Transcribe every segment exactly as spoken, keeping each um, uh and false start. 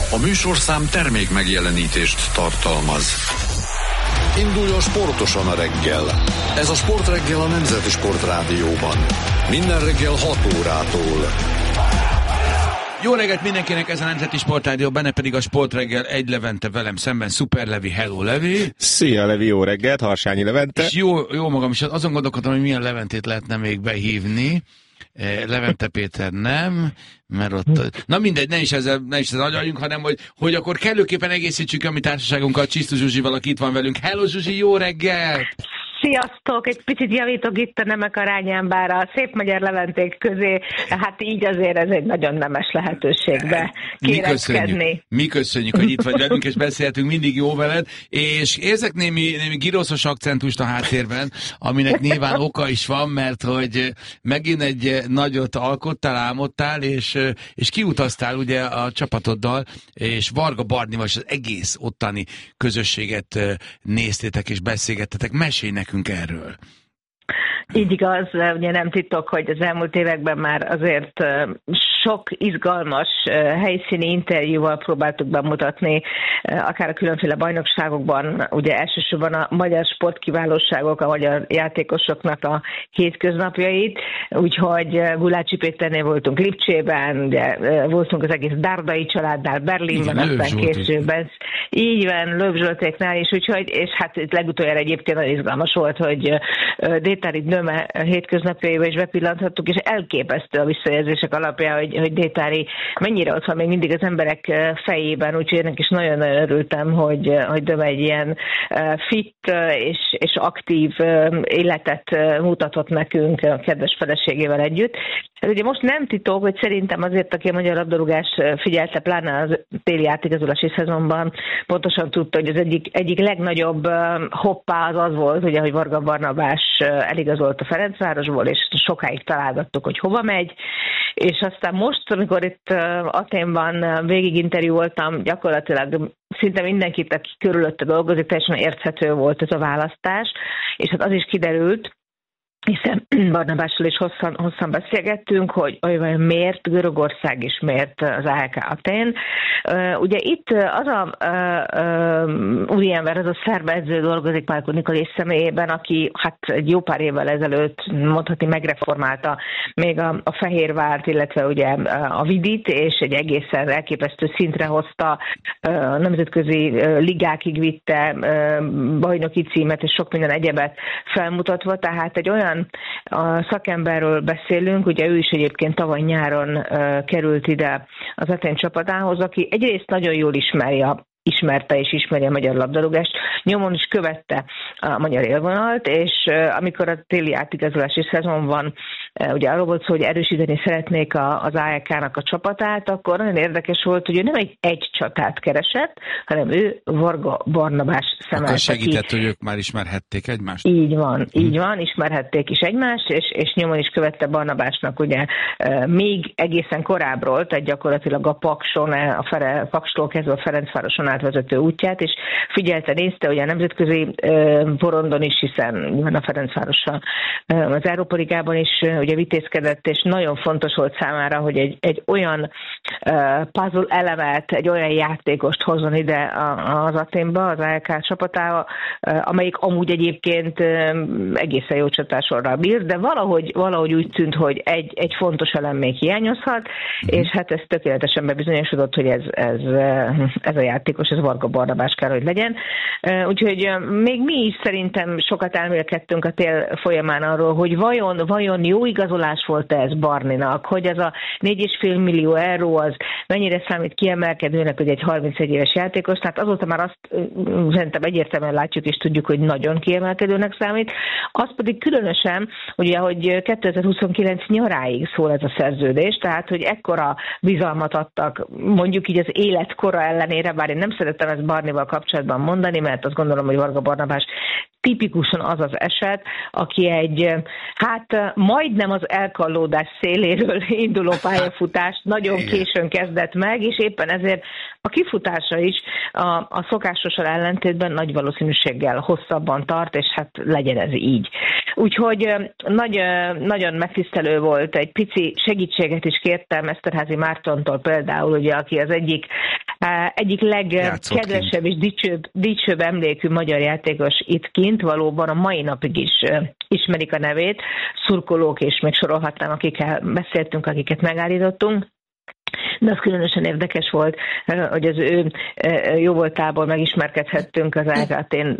A műsorszám termék megjelenítést tartalmaz. Induljon sportosan a reggel. Ez a Sportreggel a Nemzeti Sportrádióban. Minden reggel hat órától. Jó reggelt mindenkinek, ez a Nemzeti Sportrádió, benne pedig a Sportreggel egy Levente velem szemben, Szuper Levi, hello Levi. Szia Levi, jó reggelt, Harsányi Levente. És jó, jó magam is, azon gondolkodtam, hogy milyen Leventét lehetne még behívni. Levente Péter nem, mert ott... Na mindegy, ne is ezzel, ne is ezzel agyaljunk, hanem hogy, hogy akkor kellőképpen egészítsük a mi társaságunkat Csisztu Zsuzsival, aki itt van velünk. Hello Zsuzsi, jó reggelt! Sziasztok! Egy picit javítok itt a nemek arányán, bár a szép magyar Leventék közé, hát így azért ez egy nagyon nemes lehetőségbe kéreckedni. Mi köszönjük, hogy itt vagy velünk, és beszéltünk, mindig jó veled, és érzek némi, némi giroszos akcentust a háttérben, aminek nyilván oka is van, mert hogy megint egy nagyot alkottál, álmodtál, és, és kiutaztál ugye a csapatoddal, és Varga Barnival és az egész ottani közösséget néztétek és beszélgettetek. Mesélj nekünk erről. Így igaz, ugye nem titok, hogy az elmúlt években már azért sok izgalmas helyszíni interjúval próbáltuk bemutatni, akár a különféle bajnokságokban, ugye elsősorban a magyar sportkiválóságok, a magyar játékosoknak a hétköznapjait, úgyhogy Gulácsi Péternél voltunk Lipcsében, ugye voltunk az egész Dárdai családnál Berlinben, aztán későbben. Így van, Löv Zsoltéknál is, úgyhogy, és hát legutoljára egyébként nagyon izgalmas volt, hogy Détári Döme hétköznapjaiba is bepillanthattuk, és elképesztő a visszajelzések alapján, hogy, hogy Détári mennyire ott van még mindig az emberek fejében, úgyhogy ennek is nagyon-nagyon örültem, hogy, hogy Döme egy ilyen fit és, és aktív életet mutatott nekünk a kedves feleségével együtt. Ez ugye most nem titok, hogy szerintem azért, aki a magyar labdarúgást figyelte, pláne az téli átigazolási szezonban, pontosan tudta, hogy az egyik, egyik legnagyobb hoppá az az volt, ugye, hogy Varga Barnabás eligazolt a Ferencvárosból, és sokáig találgattuk, hogy hova megy, és aztán most, amikor itt Athénban végig interjú voltam, gyakorlatilag szinte mindenkit, aki körülötte dolgozik, teljesen érthető volt ez a választás, és hát az is kiderült, hiszen Barnabással is hosszan, hosszan beszélgettünk, hogy olyan miért Görögország is, miért az á e ká Athén. Uh, ugye itt az a uh, uh, úriember, az a szerb edző dolgozik Márko Nikolics személyében, aki hát egy jó pár évvel ezelőtt mondhatni megreformálta még a, a Fehérvárt, illetve ugye a Vidit, és egy egészen elképesztő szintre hozta, uh, nemzetközi uh, ligákig vitte, uh, bajnoki címet és sok minden egyebet felmutatva, tehát egy olyan a szakemberről beszélünk, ugye ő is egyébként tavaly nyáron uh, került ide az Athén csapatához, aki egyrészt nagyon jól ismeri a ismerte és ismeri a magyar labdarúgást, nyomon is követte a magyar élvonalat, és uh, amikor a téli átigazolási szezonban uh, ugye arról volt szó, hogy erősíteni szeretnék a, az á e ká-nak a csapatát, akkor nagyon érdekes volt, hogy ő nem egy egy csatát keresett, hanem ő Varga Barnabás szemelte. Akkor segített, ki. Hogy ők már ismerhették egymást? Így van, hm. így van, ismerhették is egymást, és, és nyomon is követte Barnabásnak ugye uh, még egészen korábbról, tehát gyakorlatilag a Pakson, a Fere, Pakstól kezdve a Ferencvároson vezető útját, és figyelte, nézte, hogy a nemzetközi uh, porondon is, hiszen a Ferencvárossal uh, az Európa Ligában is uh, ugye vitézkedett, és nagyon fontos volt számára, hogy egy, egy olyan uh, puzzle elemet, egy olyan játékost hozzon ide a, az Athénba, az á e ká csapatába, uh, amelyik amúgy egyébként uh, egészen jó csatásorral bír, de valahogy, valahogy úgy tűnt, hogy egy, egy fontos elem még hiányozhat, mm. és hát ez tökéletesen bebizonyosodott, hogy ez, ez, ez a játékos, ez Varga Barnabás kell, hogy legyen. Úgyhogy még mi is szerintem sokat elmélkedtünk a tél folyamán arról, hogy vajon, vajon jó igazolás volt ez Barninak, hogy ez a négy és fél millió euró az mennyire számít kiemelkedőnek, hogy egy harmincegy éves játékos, tehát azóta már azt szerintem egyértelműen látjuk és tudjuk, hogy nagyon kiemelkedőnek számít. Az pedig különösen, ugye, hogy kétezer-huszonkilenc nyaráig szól ez a szerződés, tehát, hogy ekkora bizalmat adtak, mondjuk így az életkora ellenére, bár én nem szeretem ezt Barnival kapcsolatban mondani, mert azt gondolom, hogy Varga Barnabás tipikusan az az eset, aki egy, hát majdnem az elkallódás széléről induló pályafutást nagyon későn kezdett meg, és éppen ezért a kifutása is a, a szokásosan ellentétben nagy valószínűséggel hosszabban tart, és hát legyen ez így. Úgyhogy nagy, nagyon megtisztelő volt, egy pici segítséget is kértem Eszterházy Mártontól például, ugye, aki az egyik egyik legkedvesebb és dicsőbb, dicsőbb emlékű magyar játékos itt kint, valóban a mai napig is ismerik a nevét, szurkolók, és még sorolhatnám, akikkel beszéltünk, akiket megállítottunk. De az különösen érdekes volt, hogy az ő jó voltából megismerkedhettünk az á ká té-n,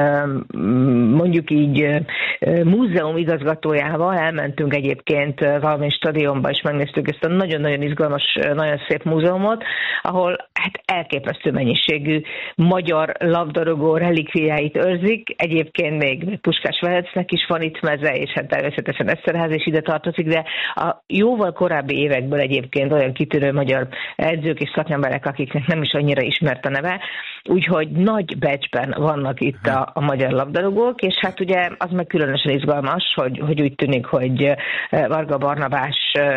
mondjuk így múzeum igazgatójával, elmentünk egyébként valamilyen stadionba, és megnéztük ezt a nagyon-nagyon izgalmas, nagyon szép múzeumot, ahol hát elképesztő mennyiségű magyar labdarúgó relikviáit őrzik. Egyébként még Puskás Ferencnek is van itt meze, és hát természetesen Eszterházy is ide tartozik, de a jóval korábbi évekből egyébként olyan kitűnő magyar edzők és szakemberek, akiknek nem is annyira ismert a neve, úgyhogy nagy becsben vannak itt a, a magyar labdarúgók, és hát ugye az meg különösen izgalmas, hogy, hogy úgy tűnik, hogy Varga Barnabás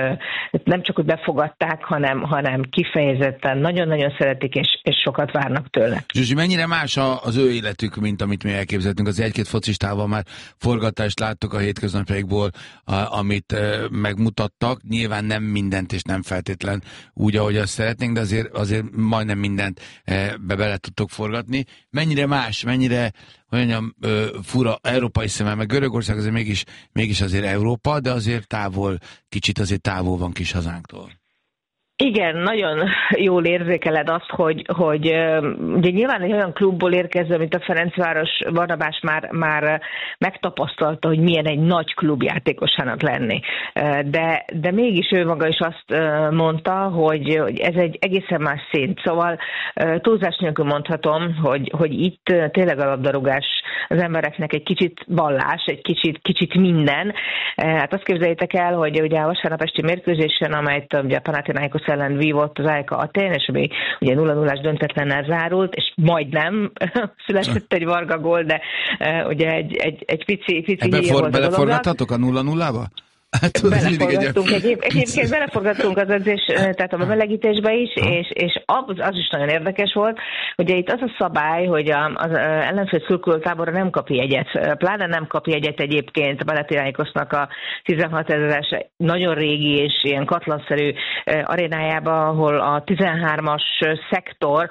nem csak, hogy befogadták, hanem, hanem kifejezetten nagyon-nagyon szeretik, és, és sokat várnak tőle. Zsuzsi, mennyire más az ő életük, mint amit mi elképzeltünk? Az egy-két focistával már forgatást láttuk a hétköznapjaikból, amit megmutattak. Nyilván nem mindent és nem feltétlen úgy, ahogy azt szeretnénk, de azért, azért majdnem mindent be bele tudtok forgatni. Mennyire más, mennyire olyan fura európai szemmel, meg Görögország azért mégis, mégis azért Európa, de azért távol, kicsit azért távol van kis hazánktól. Igen, nagyon jól érzékeled azt, hogy, hogy ugye nyilván egy olyan klubból érkezve, mint a Ferencváros, Barnabás már, már megtapasztalta, hogy milyen egy nagy klub játékosának lenni. De, de mégis ő maga is azt mondta, hogy, hogy ez egy egészen más szint. Szóval túlzás nélkül mondhatom, hogy, hogy itt tényleg a labdarúgás az embereknek egy kicsit vallás, egy kicsit, kicsit minden. Hát azt képzeljétek el, hogy ugye a vasárnap esti mérkőzésen, amelyet ugye a Panathinaikos ellen vívott az á e ká Atén, és ami ugye nulla nullás döntetlennel zárult, és majdnem született egy Varga gól, de uh, ugye egy, egy, egy pici, pici híja volt a dolognak. Beleforgathatok a nulla nullába? Hát, beleforgattunk egyéb, egyébként beleforgattunk az edzés, tehát a bemelegítésbe is, és, és az, az is nagyon érdekes volt, ugye itt az a szabály, hogy az ellenfél szurkolótábora nem kap jegyet, pláne nem kap jegyet egyébként a Panathinaikosnak a tizenhat ezeres nagyon régi és ilyen katlanszerű arénájába, ahol a tizenhármas szektor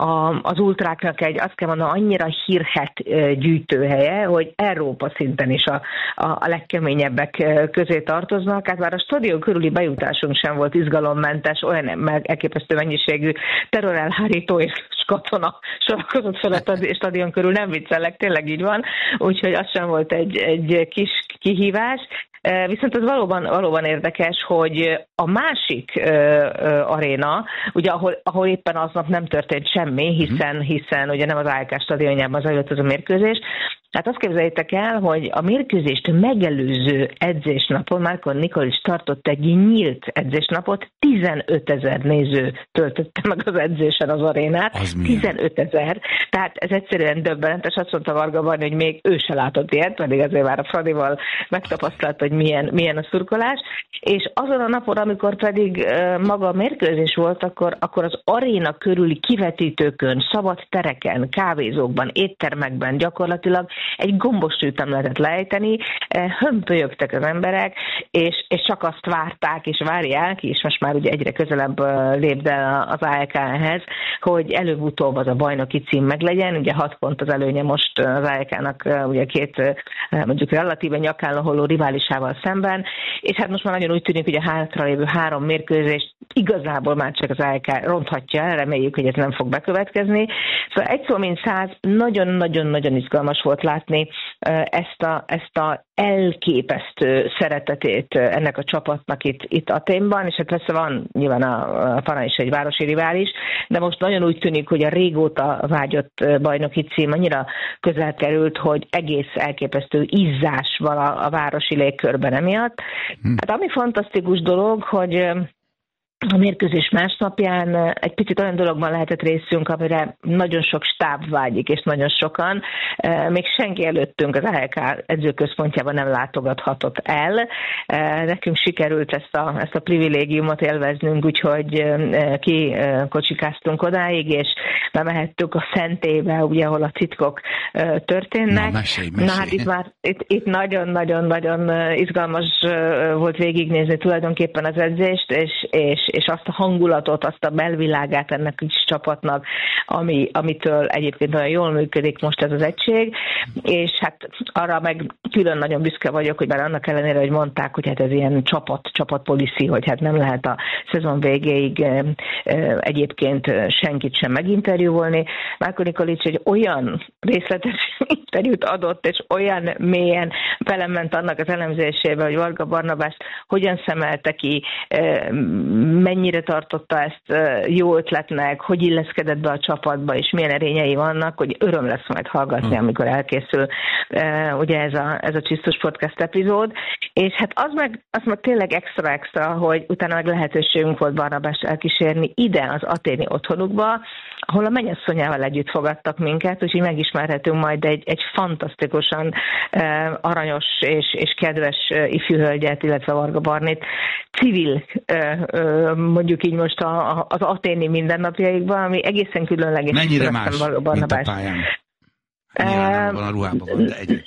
az ultráknak egy, azt kell mondani, annyira hírhedt gyűjtőhelye, hogy Európa szinten is a, a, a legkeményebbek közé tartoznak, hát már a stadion körüli bejutásunk sem volt izgalommentes, olyan elképesztő mennyiségű terrorelhárító és katona sorakozott fel a stadion körül, nem viccelek, tényleg így van, úgyhogy az sem volt egy, egy kis kihívás. Viszont az valóban, valóban érdekes, hogy a másik uh, uh, aréna, ugye ahol, ahol éppen aznap nem történt semmi, hiszen, hiszen ugye nem az á e ká stadionjában zajlott az a mérkőzés. Hát azt képzeljétek el, hogy a mérkőzést megelőző edzésnapon Márko Nikolić tartott egy nyílt edzésnapot, tizenötezer néző töltötte meg az edzésen az arénát. tizenötezer. Tehát ez egyszerűen döbbenetes. Azt mondta Varga Barni, hogy még ő se látott ilyet, pedig azért már a Fradival megtapasztalt, hogy milyen, milyen a szurkolás. És azon a napon, amikor pedig maga a mérkőzés volt, akkor, akkor az aréna körüli kivetítőkön, szabad tereken, kávézókban, éttermekben gyakorlatilag egy gombostűt nem lehetett lejteni, hömpölyögtek az emberek, és, és csak azt várták, és várják, és most már ugye egyre közelebb lépd el az á e ká-hez, hogy előbb-utóbb az a bajnoki cím meglegyen, ugye hat pont az előnye most az á e ká-nak ugye két mondjuk relatíven nyakán laholó riválisával szemben, és hát most már nagyon úgy tűnik, hogy a hátralévő három mérkőzést igazából már csak az á e ká ronthatja, reméljük, hogy ez nem fog bekövetkezni. Szóval egy szó mint száz, nagyon-nagyon-nagyon izgalmas volt látni ezt a, ezt a elképesztő szeretetét ennek a csapatnak itt, itt Athénban, és hát persze van nyilván a, a Pana is egy városi rivális, de most nagyon úgy tűnik, hogy a régóta vágyott bajnoki cím annyira közel került, hogy egész elképesztő izzás van a, a városi légkörben emiatt. Hmm. Hát ami fantasztikus dolog, hogy a mérkőzés másnapján egy picit olyan dologban lehetett részünk, amire nagyon sok stáb vágyik, és nagyon sokan. Még senki előttünk az á e ká edzőközpontjában nem látogathatott el. Nekünk sikerült ezt a, ezt a privilégiumot élveznünk, úgyhogy kikocsikáztunk odáig, és bemehettük a szentébe, ugye, ahol a titkok történnek. Na, mesélj, mesélj. Na hát itt már itt, itt nagyon-nagyon-nagyon izgalmas volt végignézni tulajdonképpen az edzést, és, és és azt a hangulatot, azt a belvilágát ennek kis csapatnak, ami, amitől egyébként olyan jól működik most ez az egység, és hát arra meg külön nagyon büszke vagyok, hogy már annak ellenére, hogy mondták, hogy hát ez ilyen csapat, csapatpolicy, hogy hát nem lehet a szezon végéig egyébként senkit sem meginterjúvolni. Márko Nikolić egy olyan részletes interjút adott, és olyan mélyen belement annak az elemzésébe, hogy Varga Barnabást hogyan szemelte ki, mennyire tartotta ezt jó ötletnek, hogy illeszkedett be a csapatba, és milyen erényei vannak, hogy öröm lesz majd hallgatni, amikor elkészül ugye ez a, ez a Csisztus Podcast epizód. És hát az meg, az meg tényleg extra-extra, hogy utána meg lehetőségünk volt Barnabást elkísérni ide az athéni otthonukba, ahol a mennyasszonyával együtt fogadtak minket, úgyhogy megismerhetünk majd egy, egy fantasztikusan uh, aranyos és, és kedves uh, ifjú hölgyet, illetve Varga Barnit civil, uh, uh, mondjuk így most a, a, az athéni mindennapjaikban, ami egészen különleges. Mennyire más, mint a pályán? Nyilván van a ruhában van, de egyébként.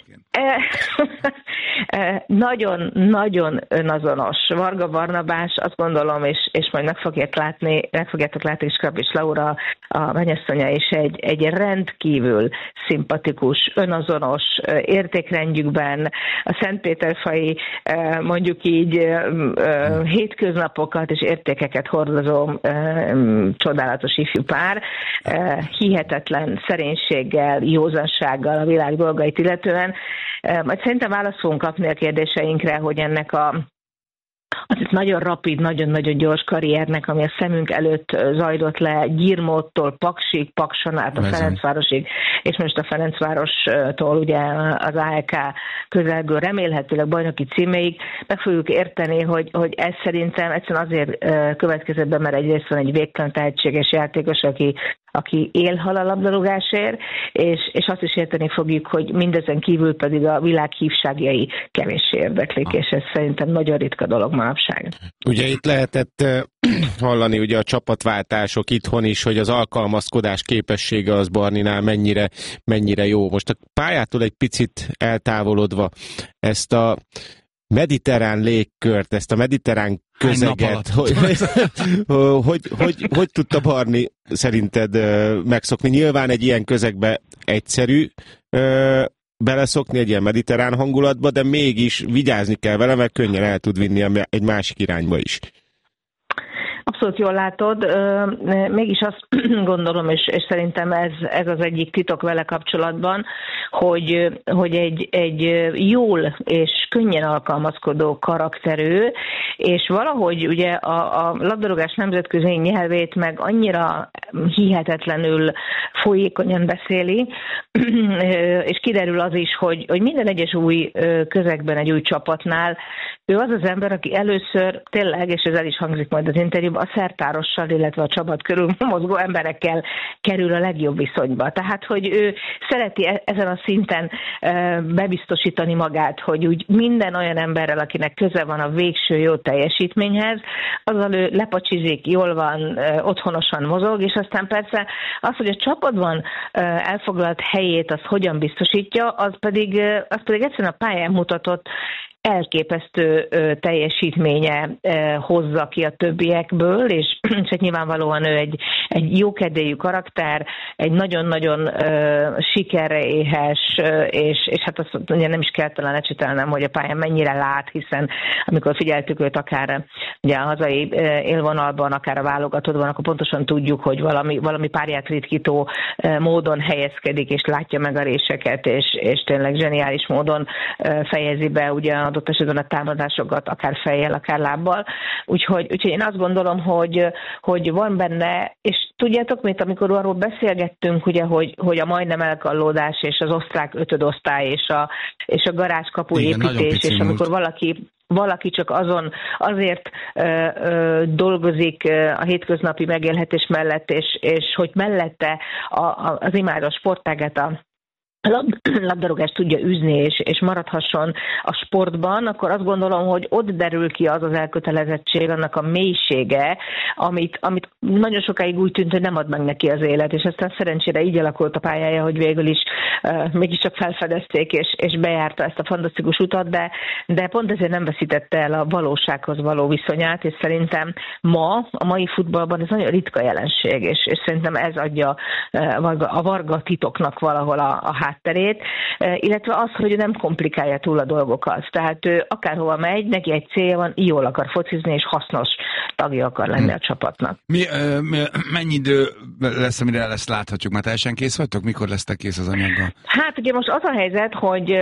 Nagyon-nagyon önazonos. Varga Barnabás, azt gondolom, és, és majd meg fogják látni, meg fogjátok látni, és Krap és Laura, a mennyasszonya is egy, egy rendkívül szimpatikus, önazonos értékrendjükben, a Szentpéterfai mondjuk így hétköznapokat és értékeket hordozó csodálatos ifjú pár, hihetetlen szerénységgel, józansággal a világ dolgait illetően. Majd szerintem választ fogunk kapni a kérdéseinkre, hogy ennek a az itt nagyon rapid, nagyon-nagyon gyors karriernek, ami a szemünk előtt zajlott le, Gyirmóttól Paksig, Pakson át a Ferencvárosig, és most a Ferencvárostól ugye az á e ká közelgő remélhetőleg bajnoki címéig, meg fogjuk érteni, hogy, hogy ez szerintem egyszerűen azért következett be, mert egyrészt van egy végtelen tehetséges játékos, aki aki élhal a labdarúgásért, és, és azt is érteni fogjuk, hogy mindezen kívül pedig a világ hívságjai kevéssé érdeklik, és ez szerintem nagyon ritka dolog manapság. Ugye itt lehetett hallani ugye a csapatváltások itthon is, hogy az alkalmazkodás képessége az Barninál mennyire, mennyire jó. Most a pályától egy picit eltávolodva ezt a mediterrán légkört, ezt a mediterrán közeget, hogy, hogy, hogy, hogy, hogy tudta Barni szerinted megszokni? Nyilván egy ilyen közegbe egyszerű beleszokni, egy ilyen mediterrán hangulatba, de mégis vigyázni kell vele, mert könnyen el tud vinni egy másik irányba is. Abszolút jól látod, mégis azt gondolom, és, és szerintem ez, ez az egyik titok vele kapcsolatban, hogy, hogy egy, egy jól és könnyen alkalmazkodó karakterű, és valahogy ugye a, a labdarúgás nemzetközi nyelvét meg annyira hihetetlenül folyékonyan beszéli, és kiderül az is, hogy, hogy minden egyes új közegben, egy új csapatnál ő az az ember, aki először tényleg, és ez el is hangzik majd az interjúban, a szertárossal, illetve a csapat körül mozgó emberekkel kerül a legjobb viszonyba. Tehát, hogy ő szereti ezen a szinten bebiztosítani magát, hogy úgy minden olyan emberrel, akinek köze van a végső jó teljesítményhez, azzal ő lepacsizik, jól van, otthonosan mozog, és aztán persze az, hogy a csapatban elfoglalt helyét, az hogyan biztosítja, az pedig, az pedig egyszerűen a pályán mutatott elképesztő teljesítménye hozza ki a többiekből, és, és nyilvánvalóan ő egy, egy jókedélyű karakter, egy nagyon-nagyon sikerre éhes, és, és hát azt ugye nem is kell talán ecsetelnem, hogy a pályán mennyire lát, hiszen amikor figyeltük őt akár ugye a hazai élvonalban, akár a válogatottban, akkor pontosan tudjuk, hogy valami, valami párját ritkító módon helyezkedik, és látja meg a réseket, és, és tényleg zseniális módon fejezi be ugye adott esetben a támadásokat, akár fejjel, akár lábbal. Úgyhogy, úgyhogy én azt gondolom, hogy, hogy van benne, és tudjátok mit, amikor arról beszélgettünk, ugye, hogy, hogy a majdnem elkallódás, és az osztrák ötödosztály, és a, és a garázskapu építés, és amikor valaki valaki csak azon azért ö, ö, dolgozik ö, a hétköznapi megélhetés mellett, és, és hogy mellette a, a, az imád a sportágát, a labdarúgást tudja űzni, és, és maradhasson a sportban, akkor azt gondolom, hogy ott derül ki az az elkötelezettség, annak a mélysége, amit, amit nagyon sokáig úgy tűnt, hogy nem ad meg neki az élet, és aztán szerencsére így alakult a pályája, hogy végül is uh, mégiscsak felfedezték, és, és bejárta ezt a fantasztikus utat, de, de pont ezért nem veszítette el a valósághoz való viszonyát, és szerintem ma, a mai futballban ez nagyon ritka jelenség, és, és szerintem ez adja uh, a Varga titoknak valahol a, a hátterét, illetve az, hogy nem komplikálja túl a dolgokat. Tehát ő akárhova megy, neki egy célja van, jól akar focizni, és hasznos tagja akar lenni a csapatnak. Mi, mi, mennyi idő lesz, amire ezt láthatjuk? Már teljesen kész vagytok? Mikor lesztek kész az anyaggal? Hát ugye most az a helyzet, hogy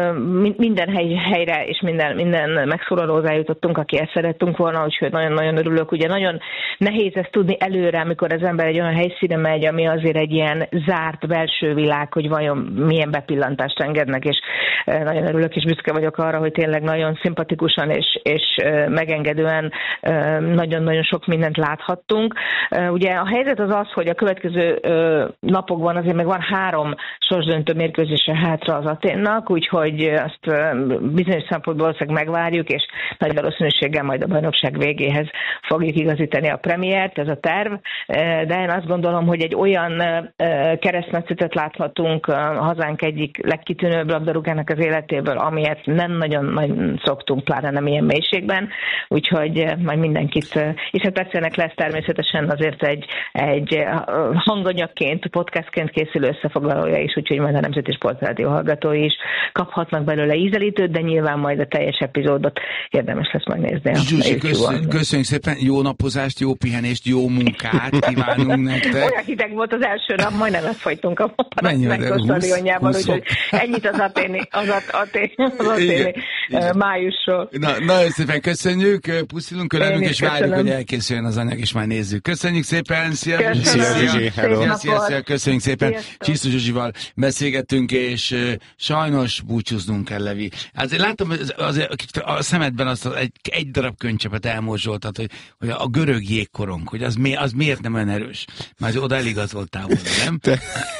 minden hely, helyre és minden, minden megszólalózá jutottunk, aki ezt szerettünk volna, úgyhogy nagyon-nagyon örülök. Ugye nagyon nehéz ezt tudni előre, amikor az ember egy olyan helyszíne megy, ami azért egy ilyen zárt belső világ, hogy vajon milyen bepillantást engednek, és nagyon örülök és büszke vagyok arra, hogy tényleg nagyon szimpatikusan és, és megengedően nagyon-nagyon sok mindent láthattunk. Ugye a helyzet az az, hogy a következő napokban azért meg van három sorsdöntő mérkőzése hátra az Athénnak, úgyhogy azt bizonyos szempontból valószínűleg megvárjuk, és nagy valószínűséggel majd a bajnokság végéhez fogjuk igazítani a premiért, ez a terv, de én azt gondolom, hogy egy olyan keresztmetszetet láthatunk a hazánk egyik legkitűnőbb labdarúgának az életéből, amilyet nem nagyon, nagyon szoktunk, pláne nem ilyen mélységben, úgyhogy majd mindenkit, és hát persze ennek lesz természetesen azért egy, egy hanganyagként, podcastként készülő összefoglalója is, úgyhogy majd a Nemzeti Sportrádió hallgatói is kaphatnak belőle ízelítőt, de nyilván majd a teljes epizódot érdemes lesz megnézni. Zsuzsi, köszönjük, köszönjük szépen, jó napozást, jó pihenést, jó munkát kívánunk nektek. Olyan hideg volt az első nap, majdnem lefolytunk a Panathinaikos stadionjában, úgyhogy ennyit az aténi, az, aténi, az aténi májusról. Na, nagyon szépen köszönjük, puszilunk, ölelünk, és várjuk, hogy elkészüljön az anyag, és már nézzük. Köszönjük szépen, szia Zsuzsi! Szia, szia, szia, köszönjük szépen. Csisztus Zsuzsival beszélgettünk, és uh, sajnos búcsúznunk kell, Levi. Azért látom, az, az, a szemedben azt egy, egy darab könycsepet elmorzsoltad, hogy, hogy a görög jégkorong, hogy az, mi, az miért nem olyan erős? Már oda eligazoltál volna, nem? De,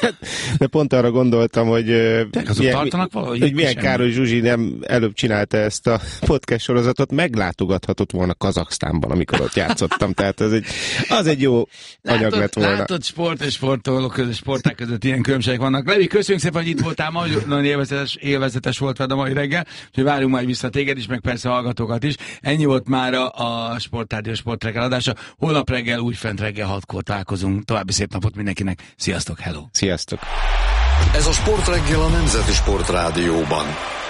de pont arra gondoltam, hogy, milyen, tartanak valahogy, hogy milyen kár, hogy Zsuzsi nem előbb csinálta ezt a podcast sorozatot, meglátogathatott volna Kazaksztánban, amikor ott játszottam. Tehát ez egy, az egy jó anyag látod, lett volna. Látod, sport és sportolók között, sporták között ilyen különbségek vannak. Levi, köszönjük szépen, hogy itt voltál ma, hogy nagyon élvezetes, élvezetes volt veled a mai reggel, hogy várjunk majd vissza téged is, meg persze hallgatókat is. Ennyi volt már a, a Sportrádió Sportreggel adása. Holnap reggel újfent reggel hatkor találkozunk. További szép napot mindenkinek. Sziasztok, hello! Sziasztok! Ez a Sportreggel a Nemzeti Sportrádióban.